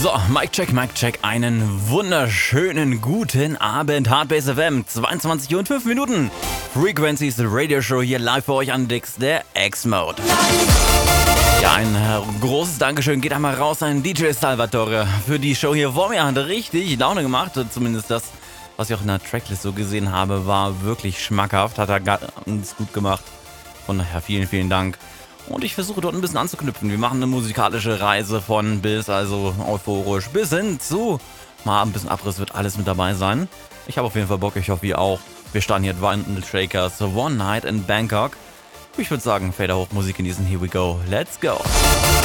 So, Mic Check, einen wunderschönen guten Abend. Hardbase FM, 22 Uhr und 5 Minuten. Frequencies Radio Show hier live für euch an Dix, der X-Mode. Ja, ein großes Dankeschön geht einmal raus an DJ Salvatore für die Show hier vor mir. Hat richtig Laune gemacht, zumindest das, was ich auch in der Tracklist so gesehen habe, war wirklich schmackhaft. Hat er ganz gut gemacht. Von daher vielen, vielen Dank. Und ich versuche dort ein bisschen anzuknüpfen. Wir machen eine musikalische Reise von bis, also euphorisch, bis hin zu mal ein bisschen Abriss wird alles mit dabei sein. Ich habe auf jeden Fall Bock, ich hoffe ihr auch. Wir starten hier Vandal Shakers One Night in Bangkok. Ich würde sagen, Fader hoch, Musik genießen, here we go, let's go.